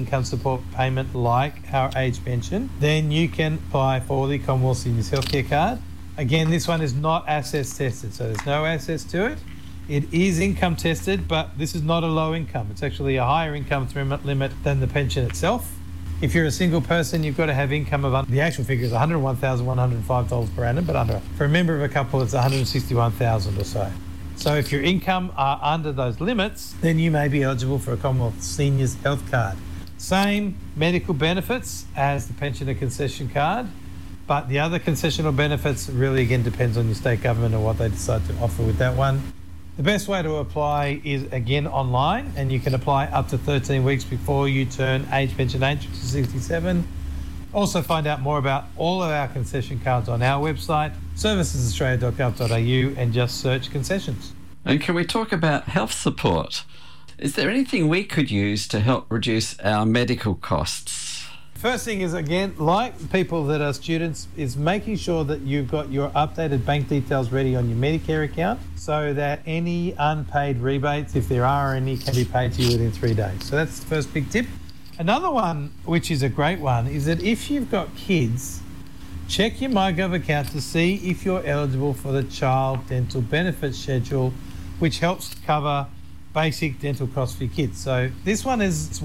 income support payment like our age pension, then you can apply for the Commonwealth Seniors Healthcare Card. Again, this one is not assets tested, so there's no assets to it. It is income tested, but this is not a low income. It's actually a higher income limit than the pension itself. If you're a single person, you've got to have income of, the actual figure is $101,105 per annum, but for a member of a couple, it's $161,000 or so. So if your income are under those limits, then you may be eligible for a Commonwealth Seniors Health Card. Same medical benefits as the pensioner concession card, but the other concessional benefits really again depends on your state government and what they decide to offer with that one. The best way to apply is again online, and you can apply up to 13 weeks before you turn pension age, which is 67. Also find out more about all of our concession cards on our website, servicesaustralia.gov.au, and just search concessions. And can we talk about health support? Is there anything we could use to help reduce our medical costs? First thing is, again, like people that are students, is making sure that you've got your updated bank details ready on your Medicare account so that any unpaid rebates, if there are any, can be paid to you within 3 days. So that's the first big tip. Another one, which is a great one, is that if you've got kids, check your MyGov account to see if you're eligible for the Child Dental Benefit Schedule, which helps cover basic dental costs for your kids. So this one is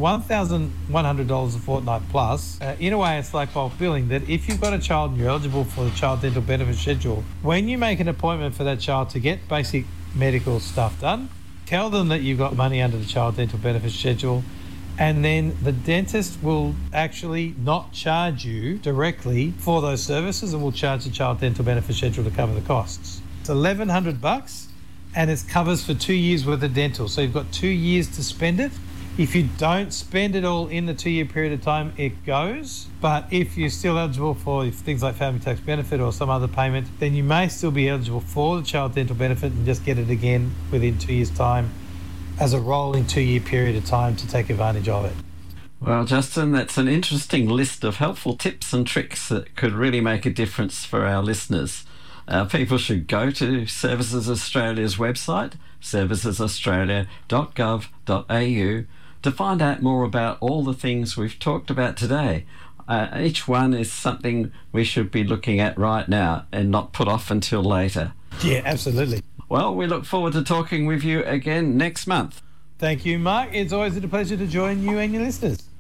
$1,100 a fortnight plus. In a way, it's like bulk billing, that if you've got a child and you're eligible for the Child Dental Benefit Schedule, when you make an appointment for that child to get basic medical stuff done, tell them that you've got money under the Child Dental Benefit Schedule, and then the dentist will actually not charge you directly for those services and will charge the Child Dental Benefit Schedule to cover the costs. It's $1,100 and it covers for 2 years worth of dental. So you've got 2 years to spend it. If you don't spend it all in the 2 year period of time, it goes. But if you're still eligible for things like family tax benefit or some other payment, then you may still be eligible for the Child Dental Benefit and just get it again within 2 years' time as a rolling 2 year period of time to take advantage of it. Well, Justin, that's an interesting list of helpful tips and tricks that could really make a difference for our listeners. People should go to Services Australia's website, servicesaustralia.gov.au, to find out more about all the things we've talked about today. Each one is something we should be looking at right now and not put off until later. Yeah, absolutely. Well, we look forward to talking with you again next month. Thank you, Mark. It's always a pleasure to join you and your listeners.